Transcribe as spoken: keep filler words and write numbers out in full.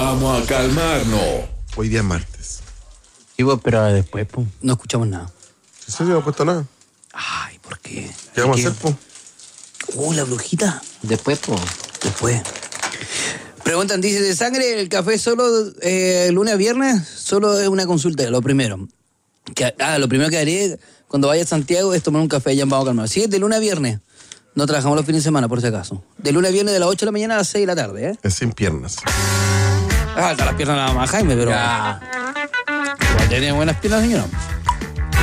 Vamos a calmarnos. Hoy día es martes. Sí, pues, pero después, pues, no escuchamos nada. ¿En serio no he puesto nada? Ay, ¿por qué? ¿Qué vamos ¿Qué? a hacer, po? Uh, la brujita. Después, pues. Después. Preguntan, dice, ¿de sangre el café solo eh, lunes a viernes? Solo es una consulta, lo primero. Que, ah, lo primero que haré cuando vaya a Santiago es tomar un café allá en Vamos a Calmar. Sí, es de lunes a viernes. No trabajamos los fines de semana, por si acaso. De lunes a viernes de las ocho de la mañana a las seis de la tarde, ¿eh? Es sin piernas. Ah, hasta las piernas nada más, Jaime, pero... Ya. Igual tiene buenas piernas, señora.